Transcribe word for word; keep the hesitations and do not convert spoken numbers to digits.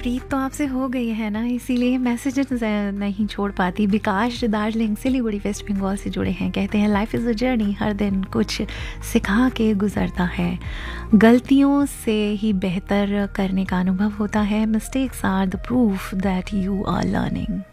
प्रीत तो आपसे हो गई है ना, इसीलिए मैसेजेस नहीं छोड़ पाती। विकास दार्जिलिंग सिलीगुड़ी वेस्ट बंगाल से जुड़े हैं, कहते हैं लाइफ इज़ अ जर्नी, हर दिन कुछ सिखा के गुजरता है, गलतियों से ही बेहतर करने का अनुभव होता है, mistakes are the proof that you are learning.